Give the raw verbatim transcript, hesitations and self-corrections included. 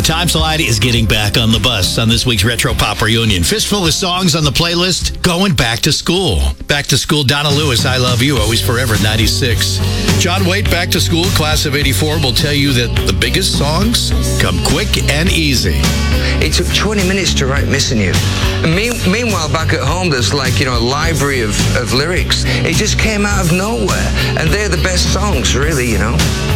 Time Slide is getting back on the bus on this week's Retro Pop Reunion. Fistful of songs on the playlist, going back to school. Back to school, Donna Lewis, I Love You, Always Forever, ninety-six. John Waite, Back to School, class of eighty-four, will tell you that the biggest songs come quick and easy. It took twenty minutes to write Missing You. Me- meanwhile, back at home, there's like, you know, a library of, of lyrics. It just came out of nowhere. And they're the best songs, really, you know.